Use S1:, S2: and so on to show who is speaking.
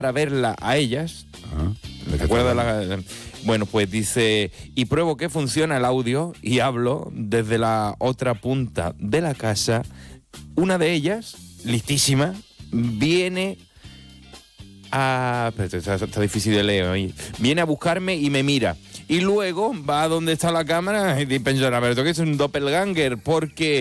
S1: para verla a ellas.
S2: ¿De
S1: ¿Te
S2: qué
S1: acuerdas? Bueno, pues dice, y pruebo que funciona el audio y hablo desde la otra punta de la casa. Una de ellas, listísima, viene a... Está difícil de leer, oye. Viene a buscarme y me mira. Y luego va a donde está la cámara y pensará, pero esto que es un doppelganger, porque